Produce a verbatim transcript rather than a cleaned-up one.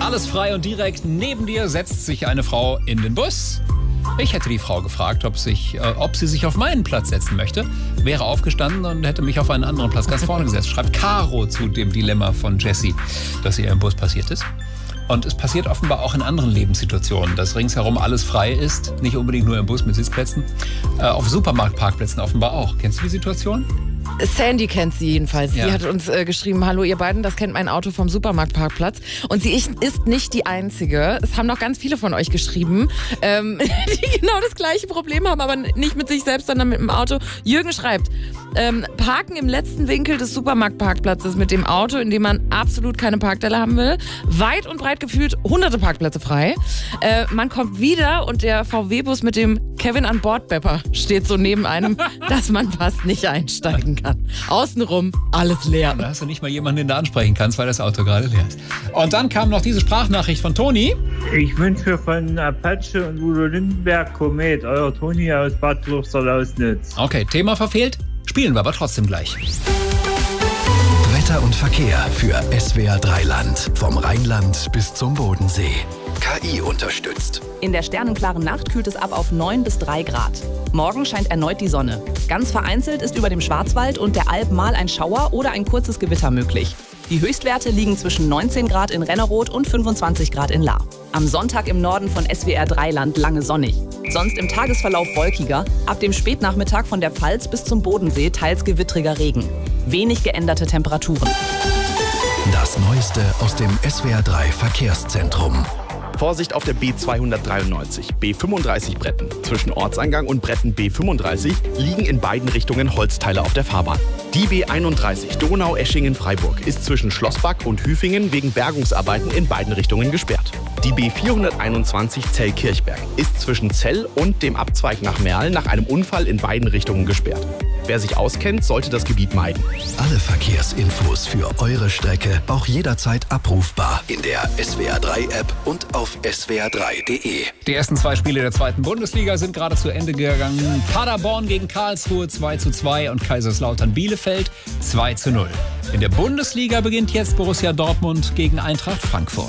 Alles frei und direkt neben dir setzt sich eine Frau in den Bus. Ich hätte die Frau gefragt, ob, sich, äh, ob sie sich auf meinen Platz setzen möchte. Wäre aufgestanden und hätte mich auf einen anderen Platz ganz vorne gesetzt. Schreibt Caro zu dem Dilemma von Jessie, das ihr im Bus passiert ist. Und es passiert offenbar auch in anderen Lebenssituationen, dass ringsherum alles frei ist. Nicht unbedingt nur im Bus mit Sitzplätzen. Äh, auf Supermarktparkplätzen offenbar auch. Kennst du die Situation? Sandy kennt sie jedenfalls. Ja. Sie hat uns äh, geschrieben, hallo ihr beiden, das kennt mein Auto vom Supermarktparkplatz. Und sie ist, ist nicht die Einzige. Es haben noch ganz viele von euch geschrieben, ähm, die genau das gleiche Problem haben, aber nicht mit sich selbst, sondern mit dem Auto. Jürgen schreibt, ähm, Parken im letzten Winkel des Supermarktparkplatzes mit dem Auto, in dem man absolut keine Parkstelle haben will. Weit und breit gefühlt hunderte Parkplätze frei. Äh, man kommt wieder und der V W-Bus mit dem Kevin an Bord Bepper steht so neben einem, dass man fast nicht einsteigen kann. Außenrum alles leer. Da hast du nicht mal jemanden, den du ansprechen kannst, weil das Auto gerade leer ist. Und dann kam noch diese Sprachnachricht von Toni. Ich wünsche von Apache und Udo Lindenberg Komet, euer Toni aus Bad Lochser-Lausnitz. Okay, Thema verfehlt, spielen wir aber trotzdem gleich. Wetter und Verkehr für S W R drei Land. Vom Rheinland bis zum Bodensee. K I unterstützt. In der sternenklaren Nacht kühlt es ab auf neun bis drei Grad. Morgen scheint erneut die Sonne. Ganz vereinzelt ist über dem Schwarzwald und der Alb mal ein Schauer oder ein kurzes Gewitter möglich. Die Höchstwerte liegen zwischen neunzehn Grad in Renneroth und fünfundzwanzig Grad in Lahr. Am Sonntag im Norden von S W R drei Land lange sonnig. Sonst im Tagesverlauf wolkiger. Ab dem Spätnachmittag von der Pfalz bis zum Bodensee teils gewittriger Regen. Wenig geänderte Temperaturen. Das Neueste aus dem S W R drei Verkehrszentrum. Vorsicht auf der B zweihundertdreiundneunzig, B fünfunddreißig Bretten. Zwischen Ortseingang und Bretten B fünfunddreißig liegen in beiden Richtungen Holzteile auf der Fahrbahn. Die B einunddreißig Donau-Eschingen-Freiburg ist zwischen Schlossback und Hüfingen wegen Bergungsarbeiten in beiden Richtungen gesperrt. Die B vierhunderteinundzwanzig Zell-Kirchberg ist zwischen Zell und dem Abzweig nach Merl nach einem Unfall in beiden Richtungen gesperrt. Wer sich auskennt, sollte das Gebiet meiden. Alle Verkehrsinfos für eure Strecke auch jederzeit abrufbar in der S W R drei App und auf S W R drei Punkt de. Die ersten zwei Spiele der zweiten Bundesliga sind gerade zu Ende gegangen. Paderborn gegen Karlsruhe zwei zu zwei und Kaiserslautern Bielefeld zwei zu null. In der Bundesliga beginnt jetzt Borussia Dortmund gegen Eintracht Frankfurt.